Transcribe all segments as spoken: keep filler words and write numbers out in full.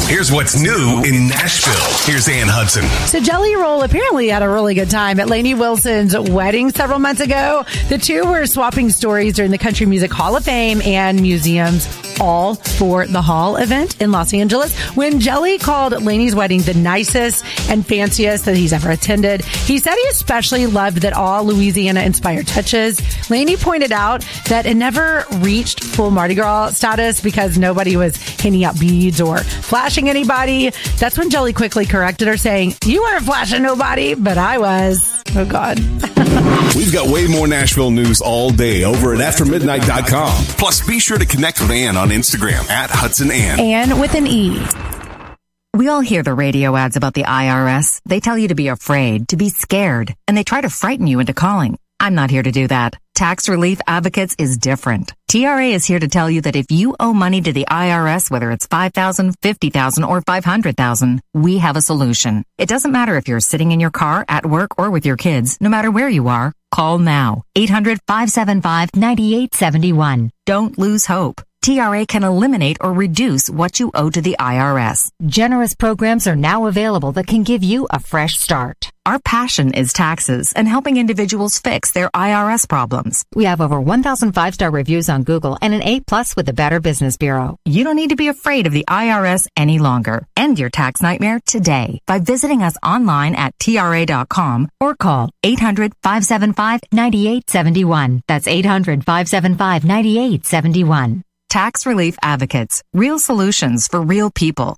Here's what's new in Nashville. Here's Ann Hudson. So Jelly Roll apparently had a really good time at Lainey Wilson's wedding several months ago. The two were swapping stories during the Country Music Hall of Fame and museums, all for the Hall event in Los Angeles. When Jelly called Lainey's wedding the nicest and fanciest that he's ever attended, he said he especially loved that all Louisiana-inspired touches. Lainey pointed out that it never reached full Mardi Gras status because nobody was handing out beads or flashing anybody. That's when Jelly quickly corrected her, saying, "You weren't flashing nobody, but I was." Oh, God. We've got way more Nashville news all day over at after midnight dot com. Plus, be sure to connect with Ann on Instagram at Hudson Ann. Ann with an E. We all hear the radio ads about the I R S. They tell you to be afraid, to be scared, and they try to frighten you into calling. I'm not here to do that. Tax Relief Advocates is different. T R A is here to tell you that if you owe money to the I R S, whether it's five thousand dollars, fifty thousand dollars, or five hundred thousand dollars, we have a solution. It doesn't matter if you're sitting in your car, at work, or with your kids. No matter where you are, call now. eight hundred, five seven five, nine eight seven one. Don't lose hope. T R A can eliminate or reduce what you owe to the I R S. Generous programs are now available that can give you a fresh start. Our passion is taxes and helping individuals fix their I R S problems. We have over one thousand five-star reviews on Google and an A plus with the Better Business Bureau. You don't need to be afraid of the I R S any longer. End your tax nightmare today by visiting us online at T R A dot com or call eight hundred, five seven five, nine eight seven one. That's eight hundred, five seven five, nine eight seven one. Tax Relief Advocates. Real solutions for real people.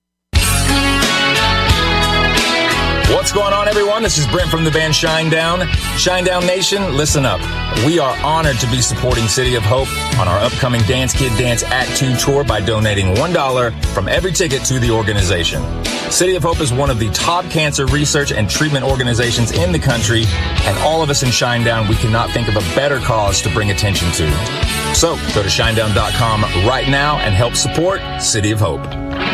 What's going on, everyone? This is Brent from the band Shinedown. Shinedown Nation, listen up. We are honored to be supporting City of Hope on our upcoming Dance Kid Dance Act two tour by donating one dollar from every ticket to the organization. City of Hope is one of the top cancer research and treatment organizations in the country, and all of us in Shinedown, we cannot think of a better cause to bring attention to. So go to shinedown dot com right now and help support City of Hope.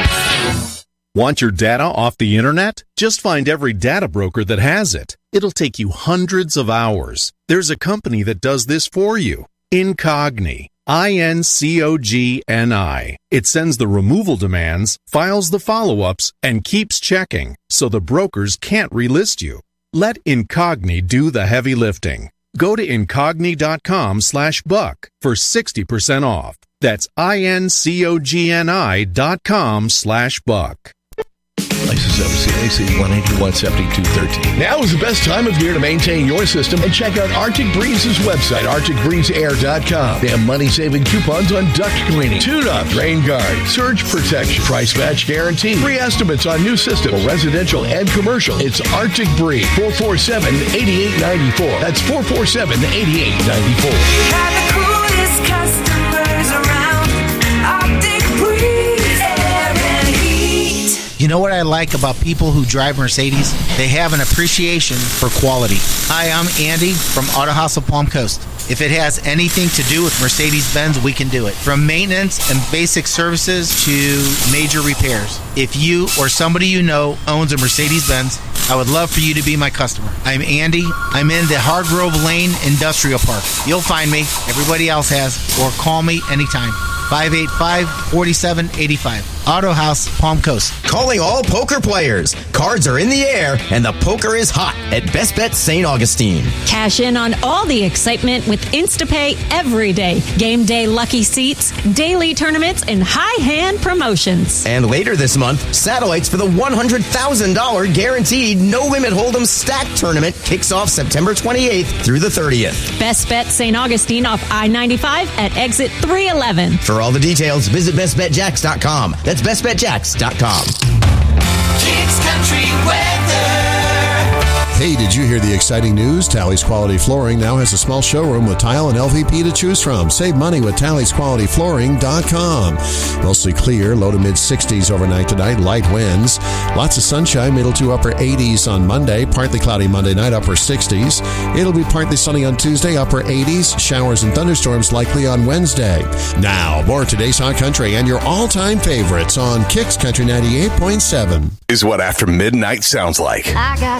Want your data off the internet? Just find every data broker that has it. It'll take you hundreds of hours. There's a company that does this for you. Incogni. I N C O G N I. It sends the removal demands, files the follow-ups, and keeps checking, so the brokers can't relist you. Let Incogni do the heavy lifting. Go to incogni dot com slash buck for sixty percent off. That's I N C O G N I dot com slash buck. License number C A C one eighty-one seventy-two thirteen. Now is the best time of year to maintain your system and check out Arctic Breeze's website, arctic breeze air dot com. They have money-saving coupons on duct cleaning, tune-up, rain guard, surge protection, price match guarantee, free estimates on new systems for residential and commercial. It's Arctic Breeze, four four seven, eight eight nine four. That's four four seven, eight eight nine four. Have the coolest customers around. Arctic Breeze Air and Heat. You know what I like about people who drive Mercedes? They have an appreciation for quality. Hi, I'm Andy from Auto House of Palm Coast. If it has anything to do with Mercedes-Benz, we can do it. From maintenance and basic services to major repairs. If you or somebody you know owns a Mercedes-Benz, I would love for you to be my customer. I'm Andy. I'm in the Hargrove Lane Industrial Park. You'll find me. Everybody else has. Or call me anytime. five eight five, four seven eight five. Auto House, Palm Coast. Calling all poker players. Cards are in the air, and the poker is hot at Best Bet Saint Augustine. Cash in on all the excitement with InstaPay every day. Game day lucky seats, daily tournaments, and high hand promotions. And later this month, satellites for the one hundred thousand dollars guaranteed no-limit hold'em stack tournament kicks off September twenty-eighth through the thirtieth. Best Bet Saint Augustine off I ninety-five at exit three eleven. For all the details, visit best bet jacks dot com. That's best bet jacks dot com. Kicks Country Weather. Hey, did you hear the exciting news? Tally's Quality Flooring now has a small showroom with tile and L V P to choose from. Save money with Tally's Quality Flooring dot com. Mostly clear, low to mid sixties overnight tonight, light winds. Lots of sunshine, middle to upper eighties on Monday. Partly cloudy Monday night, upper sixties. It'll be partly sunny on Tuesday, upper eighties. Showers and thunderstorms likely on Wednesday. Now, more of today's Hot Country and your all-time favorites on Kicks Country ninety-eight point seven. Is what after midnight sounds like. I got